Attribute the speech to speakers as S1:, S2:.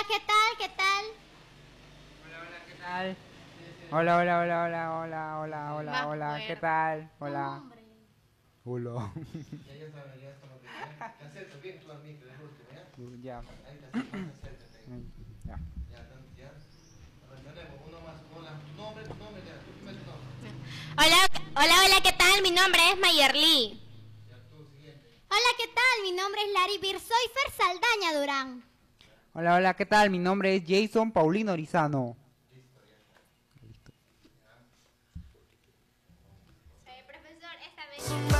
S1: ¿qué tal? ¿Qué tal?
S2: Hola, hola, ¿qué tal? Hola, hola, hola, hola, hola, hola,
S1: Más
S2: hola, hola, ¿qué
S1: fuerte.
S2: tal?
S1: Tu
S2: Hola.
S1: nombre.
S2: Hola.
S3: Ya sabes, ya estamos bien. ¿Ya? Te acercas bien tú al micro, el último, ¿ya?
S2: Ya.
S3: Ahí te acercas, más acércate.
S2: Ya.
S3: Ya, ya. A ver, tenemos uno más. Hola, tu nombre, ya. Tú primero tu nombre.
S1: Hola, hola, hola, ¿qué tal? Mi nombre es Mayerly.
S3: Ya, tú, siguiente.
S1: Hola, ¿qué tal? Mi nombre es Lari Bir. Soy Fer Saldaña Durán.
S2: Hola, hola, ¿qué tal? Mi nombre es Jason Paulino Orizano.